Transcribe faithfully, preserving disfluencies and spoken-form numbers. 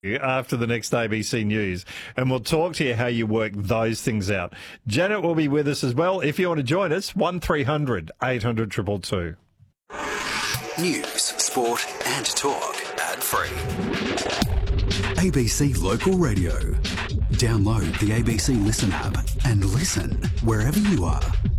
After the next A B C News, and we'll talk to you how you work those things out. Janet will be with us as well. If you want to join us, one three hundred eight hundred two two two. News, sport and talk ad-free. A B C Local Radio. Download the A B C Listen app and listen wherever you are.